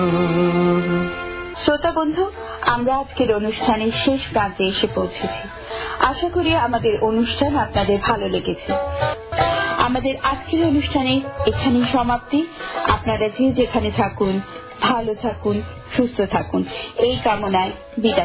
শ্রোতা বন্ধু, আমরা আজকের অনুষ্ঠানের শেষ প্রান্তে এসে পৌঁছেছি। আশা করি আমাদের অনুষ্ঠান আপনাদের ভালো লেগেছে। আমাদের আজকের অনুষ্ঠানে এখানেই সমাপ্তি। আপনারা যে যেখানে থাকুন ভালো থাকুন, সুস্থ থাকুন এই কামনায় বিদায়।